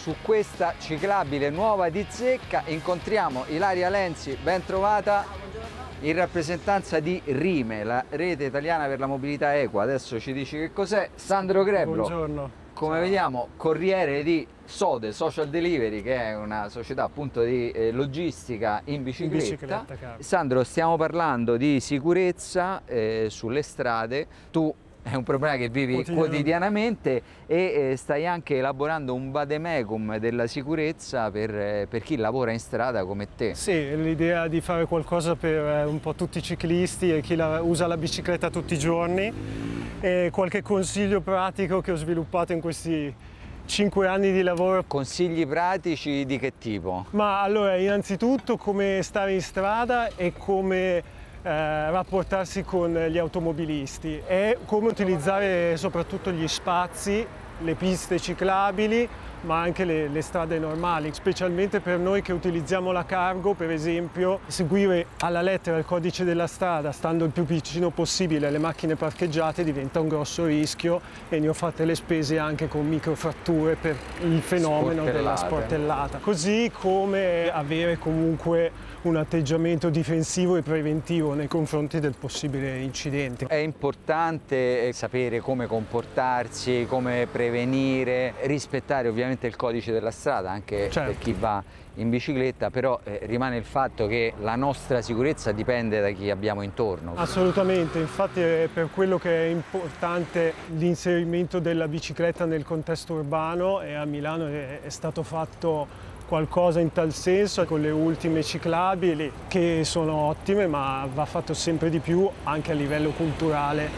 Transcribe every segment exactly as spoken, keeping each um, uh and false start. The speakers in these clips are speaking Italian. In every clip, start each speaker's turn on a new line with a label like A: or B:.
A: su questa ciclabile nuova di zecca. Incontriamo Ilaria Lenzi, ben trovata, in rappresentanza di Rime, la rete italiana per la mobilità equa. Adesso ci dici che cos'è. Sandro Greblo,
B: buongiorno.
A: come
B: Ciao.
A: vediamo, corriere di Sode Social Delivery, che è una società appunto di eh, logistica in bicicletta.
B: In bicicletta, caro.
A: Sandro, stiamo parlando di sicurezza eh, sulle strade. Tu è un problema che vivi quotidianamente e eh, stai anche elaborando un vademecum della sicurezza per, eh, per chi lavora in strada come te.
B: Sì, l'idea di fare qualcosa per eh, un po' tutti i ciclisti e chi la, usa la bicicletta tutti i giorni, e qualche consiglio pratico che ho sviluppato in questi cinque anni di lavoro.
A: Consigli pratici di che tipo?
B: Ma allora, innanzitutto come stare in strada e come Eh, rapportarsi con gli automobilisti e come utilizzare soprattutto gli spazi, le piste ciclabili, ma anche le, le strade normali, specialmente per noi che utilizziamo la cargo. Per esempio, seguire alla lettera il codice della strada stando il più vicino possibile alle macchine parcheggiate diventa un grosso rischio, e ne ho fatte le spese anche con microfratture per il fenomeno della sportellata. Così come avere comunque un atteggiamento difensivo e preventivo nei confronti del possibile incidente.
A: È importante sapere come comportarsi, come prevenire, rispettare ovviamente il codice della strada anche
B: certo.
A: per chi va in bicicletta, però eh, rimane il fatto che la nostra sicurezza dipende da chi abbiamo intorno.
B: Assolutamente, infatti è per quello che è importante l'inserimento della bicicletta nel contesto urbano, e a Milano è, è stato fatto qualcosa in tal senso con le ultime ciclabili che sono ottime, ma va fatto sempre di più anche a livello culturale,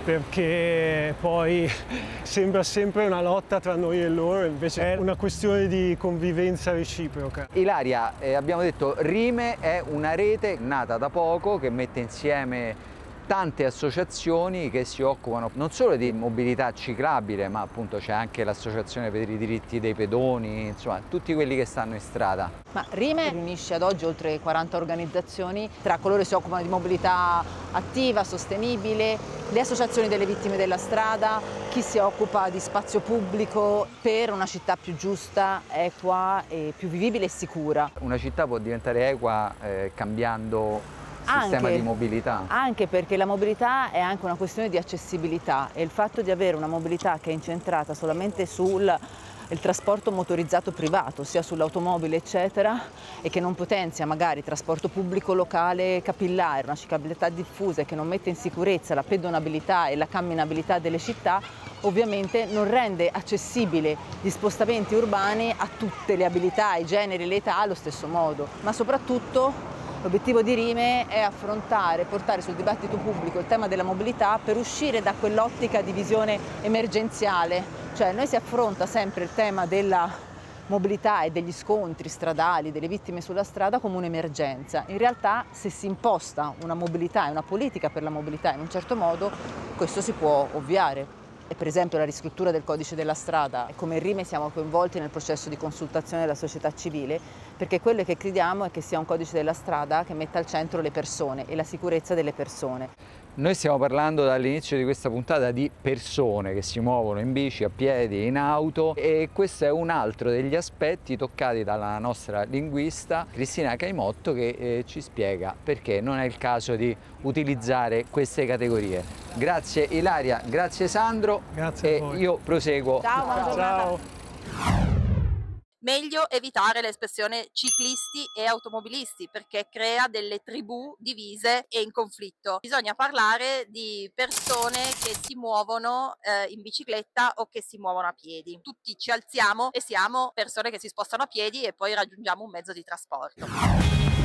B: perché poi sembra sempre una lotta tra noi e loro, invece è una questione di convivenza reciproca.
A: Ilaria, eh, abbiamo detto Rime è una rete nata da poco che mette insieme tante associazioni che si occupano non solo di mobilità ciclabile, ma appunto c'è anche l'associazione per i diritti dei pedoni, insomma tutti quelli che stanno in strada.
C: Ma Rime riunisce ad oggi oltre quaranta organizzazioni tra coloro che si occupano di mobilità attiva, sostenibile, le associazioni delle vittime della strada, chi si occupa di spazio pubblico per una città più giusta, equa e più vivibile e sicura.
A: Una città può diventare equa eh, cambiando sistema
C: Anche,
A: di mobilità.
C: Anche perché la mobilità è anche una questione di accessibilità, e il fatto di avere una mobilità che è incentrata solamente sul il trasporto motorizzato privato, sia sull'automobile eccetera, e che non potenzia magari il trasporto pubblico locale capillare, una ciclabilità diffusa, e che non mette in sicurezza la pedonabilità e la camminabilità delle città, ovviamente non rende accessibile gli spostamenti urbani a tutte le abilità, i generi, le età allo stesso modo. Ma soprattutto l'obiettivo di Rime è affrontare, portare sul dibattito pubblico il tema della mobilità per uscire da quell'ottica di visione emergenziale. Cioè noi si affronta sempre il tema della mobilità e degli scontri stradali, delle vittime sulla strada, come un'emergenza. In realtà, se si imposta una mobilità e una politica per la mobilità in un certo modo, questo si può ovviare. E per esempio la riscrittura del codice della strada, come Rime siamo coinvolti nel processo di consultazione della società civile, perché quello che crediamo è che sia un codice della strada che metta al centro le persone e la sicurezza delle persone.
A: Noi stiamo parlando dall'inizio di questa puntata di persone che si muovono in bici, a piedi, in auto, e questo è un altro degli aspetti toccati dalla nostra linguista Cristina Caimotto, che eh, ci spiega perché non è il caso di utilizzare queste categorie. Grazie Ilaria, grazie Sandro,
B: Grazie
A: e
B: a voi.
A: io proseguo.
C: Ciao, buona giornata.
B: Ciao.
D: Meglio evitare l'espressione ciclisti e automobilisti, perché crea delle tribù divise e in conflitto. Bisogna parlare di persone che si muovono eh, in bicicletta o che si muovono a piedi. Tutti ci alziamo e siamo persone che si spostano a piedi e poi raggiungiamo un mezzo di trasporto.